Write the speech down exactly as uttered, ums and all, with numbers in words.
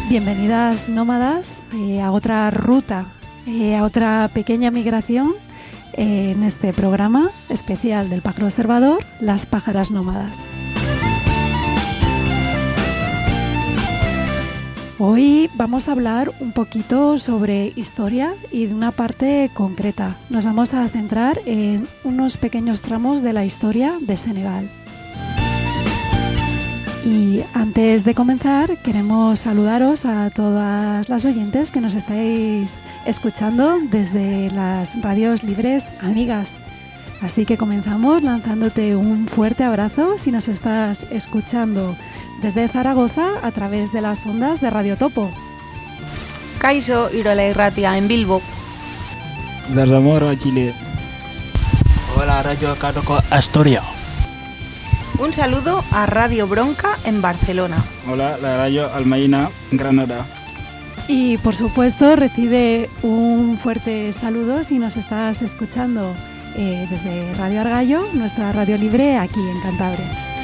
Bienvenidas nómadas eh, a otra ruta, eh, a otra pequeña migración eh, en este programa especial del Pacro Observador, Las Pájaras Nómadas. Hoy vamos a hablar un poquito sobre historia y de una parte concreta. Nos vamos a centrar en unos pequeños tramos de la historia de Senegal. Y antes de comenzar, queremos saludaros a todas las oyentes que nos estáis escuchando desde las radios libres amigas. Así que comenzamos lanzándote un fuerte abrazo si nos estás escuchando desde Zaragoza a través de las ondas de Radio Topo. Kaixo Irola Irratia en Bilbo. Zarzamora, Chile. Hola, Radio Carnoco Astoria. Un saludo a Radio Bronca en Barcelona. Hola, la Radio Almaina, Granada. Y por supuesto recibe un fuerte saludo si nos estás escuchando eh, desde Radio Argallo, nuestra radio libre aquí en Cantabria.